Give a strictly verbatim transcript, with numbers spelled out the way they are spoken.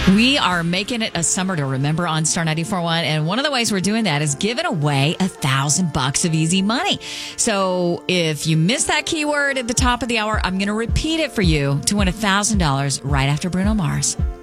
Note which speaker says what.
Speaker 1: We are making it a summer to remember on Star ninety-four point one, and one of the ways we're doing that is giving away a thousand bucks of easy money. So if you missed that keyword at the top of the hour, I'm going to repeat it for you to win a thousand dollars right after Bruno Mars.